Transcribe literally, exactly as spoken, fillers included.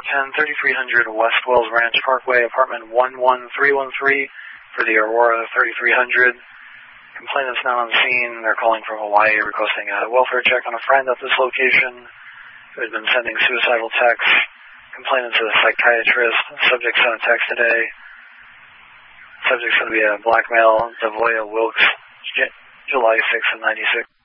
ten thirty-three hundred West Wells Ranch Parkway, apartment one one three one three for the Aurora thirty-three hundred. Complainant's not on scene. They're calling from Hawaii, requesting a welfare check on a friend at this location who had been sending suicidal texts. Complainant's a psychiatrist. Subject sent a text today. Subject's going to be a black male, Devoya Wilkes, July sixth of ninety-six.